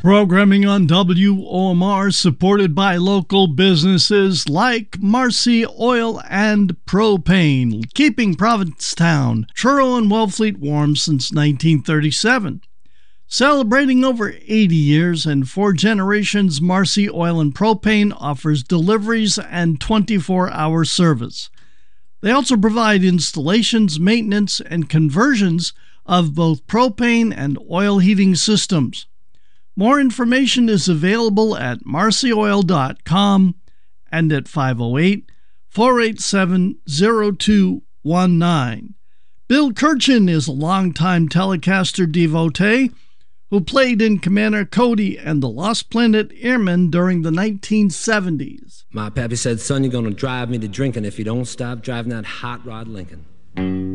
Programming on WOMR supported by local businesses like Marcy Oil and Propane, keeping Provincetown, Truro, and Wellfleet warm since 1937. Celebrating over 80 years and 4 generations, Marcy Oil and Propane offers deliveries and 24-hour service. They also provide installations, maintenance, and conversions of both propane and oil heating systems. More information is available at marcyoil.com and at 508-487-0219. Bill Kirchen is a longtime Telecaster devotee who played in Commander Cody and the Lost Planet Airmen during the 1970s. My pappy said, son, you're going to drive me to drinking if you don't stop driving that hot rod Lincoln.